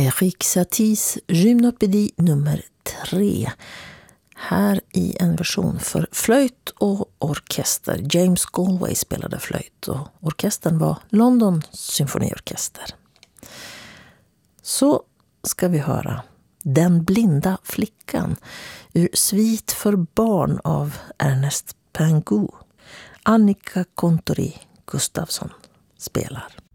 Erik Saties Gymnopédie nummer 3. Här i en version för flöjt och orkester. James Galway spelade flöjt och orkestern var London symfoniorkester. Så ska vi höra Den blinda flickan ur Svit för barn av Ernest Pingu. Annika Kontori Gustafsson spelar.